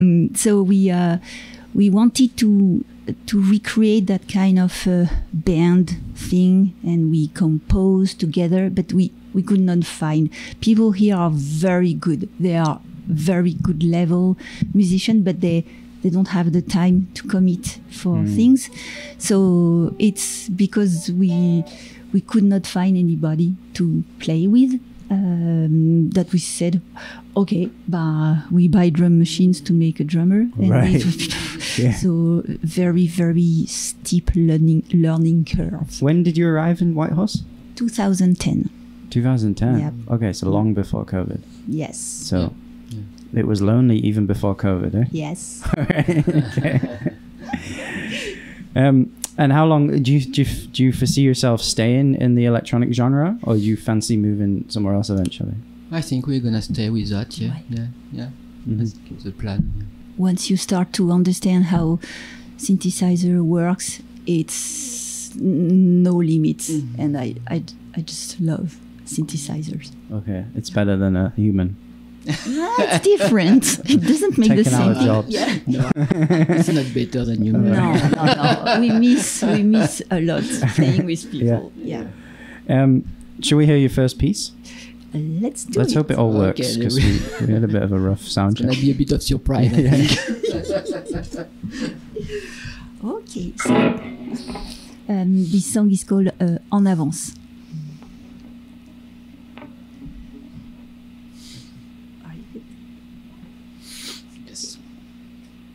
So we wanted to recreate that kind of band thing, and we composed together, but we could not find. People here are very good. They are very good level musicians, but they don't have the time to commit for things. So it's because we could not find anybody to play with, that we said, okay, we buy drum machines to make a drummer. And right. Yeah. So very, very steep learning curve. When did you arrive in Whitehorse? 2010. 2010? Yep. Okay, so long before COVID. Yes. So it was lonely even before COVID, eh? Yes. Okay. And how long do you foresee yourself staying in the electronic genre, or do you fancy moving somewhere else eventually? I think we're gonna stay with that. Yeah, Right. yeah. Mhm. That's the plan. Yeah. Once you start to understand how synthesizer works, it's no limits, and I just love synthesizers. Okay, it's better than a human. It's different. It doesn't make the Taking same our thing. jobs. Yeah. No, it's not better than you. No. We miss a lot playing with people. Yeah. Should we hear your first piece? Let's do Let's it. hope it all Okay, works, because we had a bit of a rough sound It's gonna check. be a bit of surprise. I think. Okay. So, this song is called En Avance.